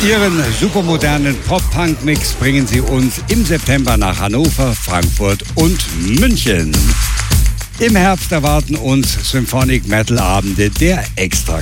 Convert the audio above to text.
Ihren supermodernen Pop-Punk-Mix bringen sie uns im September nach Hannover, Frankfurt und München. Im Herbst erwarten uns Symphonic Metal Abende der Extra